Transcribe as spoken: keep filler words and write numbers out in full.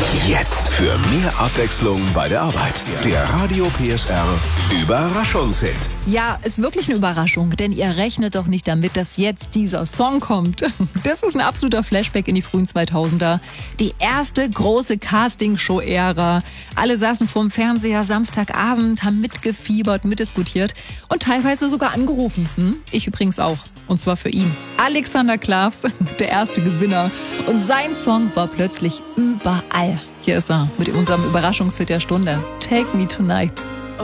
Jetzt für mehr Abwechslung bei der Arbeit. Der Radio P S R Überraschungshit. Ja, ist wirklich eine Überraschung, denn ihr rechnet doch nicht damit, dass jetzt dieser Song kommt. Das ist ein absoluter Flashback in die frühen zweitausender. Die erste große Castingshow-Ära. Alle saßen vorm Fernseher Samstagabend, haben mitgefiebert, mitdiskutiert und teilweise sogar angerufen. Hm? Ich übrigens auch. Und zwar für ihn. Alexander Klavs, der erste Gewinner. Und sein Song war plötzlich überall. Hier ist er mit unserem Überraschungshit der Stunde. Take Me Tonight.